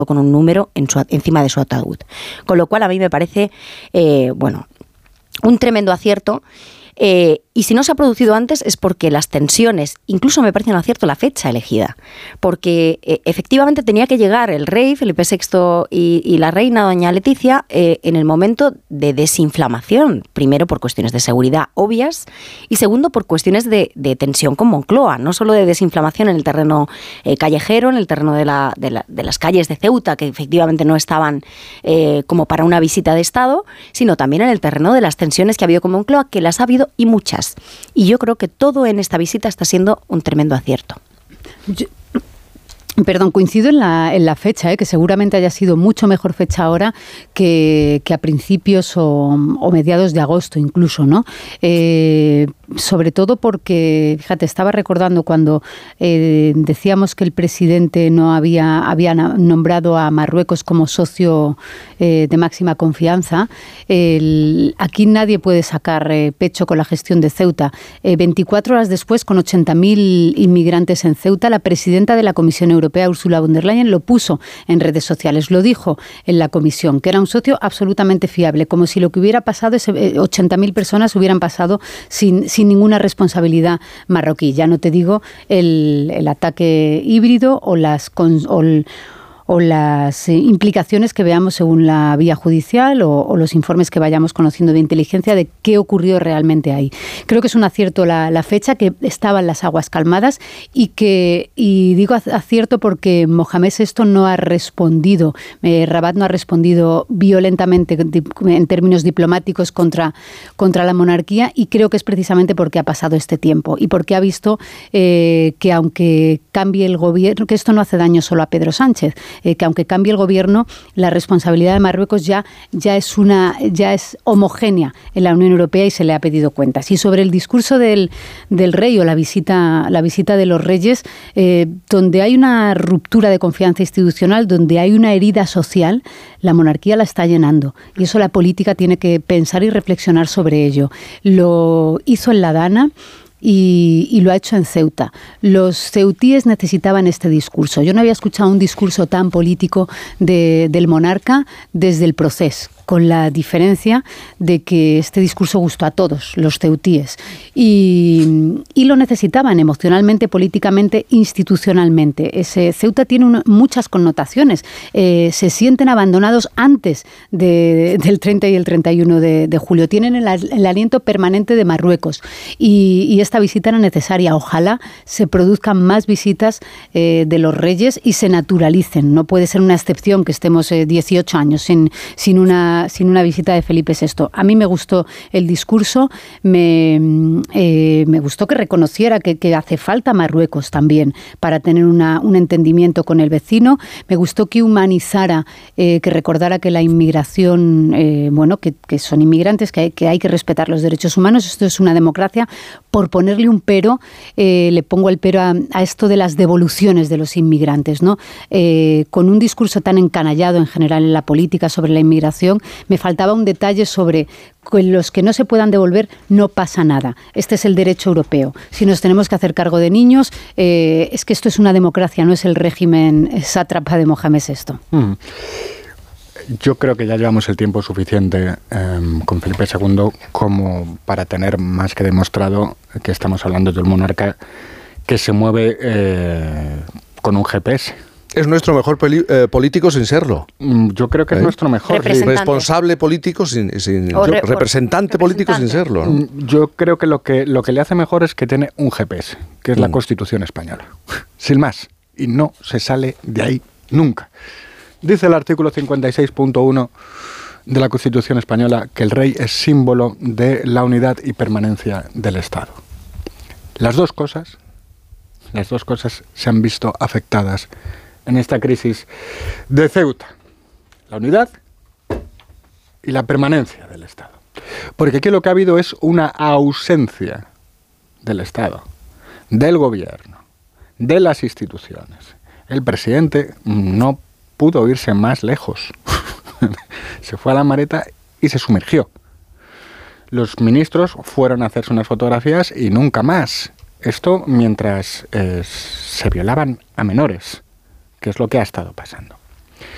con un número encima de su ataúd. Con lo cual a mí me parece, un tremendo acierto. Y si no se ha producido antes es porque las tensiones, incluso me parece un acierto la fecha elegida, porque efectivamente tenía que llegar el rey Felipe VI y la reina doña Leticia en el momento de desinflamación, primero por cuestiones de seguridad obvias y segundo por cuestiones de tensión con Moncloa, no solo de desinflamación en el terreno callejero, en el terreno de las calles de Ceuta, que efectivamente no estaban como para una visita de Estado, sino también en el terreno de las tensiones que ha habido con Moncloa, que las ha habido y muchas. Y yo creo que todo en esta visita está siendo un tremendo acierto. Coincido en la fecha, que seguramente haya sido mucho mejor fecha ahora que a principios o mediados de agosto incluso, ¿no? Sobre todo porque, fíjate, estaba recordando cuando decíamos que el presidente no había nombrado a Marruecos como socio de máxima confianza. Aquí nadie puede sacar pecho con la gestión de Ceuta. 24 horas después, con 80.000 inmigrantes en Ceuta, la presidenta de la Comisión Europea, Ursula von der Leyen, lo puso en redes sociales, lo dijo en la comisión, que era un socio absolutamente fiable, como si lo que hubiera pasado, 80.000 personas hubieran pasado sin ninguna responsabilidad marroquí. Ya no te digo el ataque híbrido o las implicaciones que veamos según la vía judicial o los informes que vayamos conociendo de inteligencia de qué ocurrió realmente ahí. Creo que es un acierto la fecha, que estaban las aguas calmadas y digo acierto porque Mohamed VI no ha respondido, Rabat no ha respondido violentamente en términos diplomáticos contra la monarquía, y creo que es precisamente porque ha pasado este tiempo y porque ha visto que aunque cambie el gobierno, que esto no hace daño solo a Pedro Sánchez, que aunque cambie el gobierno, la responsabilidad de Marruecos ya es homogénea en la Unión Europea y se le ha pedido cuentas. Y sobre el discurso del rey o la visita de los reyes, donde hay una ruptura de confianza institucional, donde hay una herida social, la monarquía la está llenando. Y eso la política tiene que pensar y reflexionar sobre ello. Lo hizo en La Dana y lo ha hecho en Ceuta. Los ceutíes necesitaban este discurso. Yo no había escuchado un discurso tan político del monarca desde el proceso, con la diferencia de que este discurso gustó a todos los ceutíes y lo necesitaban emocionalmente, políticamente, institucionalmente. Ceuta tiene muchas connotaciones. Se sienten abandonados antes del 30 y el 31 de julio. Tienen el aliento permanente de Marruecos y esta visita era necesaria. Ojalá se produzcan más visitas de los reyes y se naturalicen. No puede ser una excepción que estemos 18 años sin una visita de Felipe VI. A mí me gustó el discurso, me gustó que reconociera que hace falta Marruecos también para tener un entendimiento con el vecino. Me gustó que humanizara, que recordara que la inmigración, que son inmigrantes, que hay que respetar los derechos humanos. Esto es una democracia. Por ponerle un pero, le pongo el pero a esto de las devoluciones de los inmigrantes, ¿no? Con un discurso tan encanallado en general en la política sobre la inmigración, me faltaba un detalle sobre los que no se puedan devolver, no pasa nada. Este es el derecho europeo. Si nos tenemos que hacer cargo de niños, es que esto es una democracia, no es el régimen sátrapa de Mohamed VI. Yo creo que ya llevamos el tiempo suficiente con Felipe II como para tener más que demostrado que estamos hablando de un monarca que se mueve con un GPS. Es nuestro mejor político sin serlo. Yo creo que es nuestro mejor. Responsable político representante político sin serlo, ¿no? Yo creo que lo que le hace mejor es que tiene un GPS, que es la Constitución española. Sin más. Y no se sale de ahí nunca. Dice el artículo 56.1 de la Constitución española que el rey es símbolo de la unidad y permanencia del Estado. Las dos cosas se han visto afectadas en esta crisis de Ceuta. La unidad y la permanencia del Estado. Porque aquí lo que ha habido es una ausencia del Estado, del gobierno, de las instituciones. El presidente no pudo irse más lejos. Se fue a la mareta y se sumergió. Los ministros fueron a hacerse unas fotografías y nunca más. Esto mientras se violaban a menores, que es lo que ha estado pasando.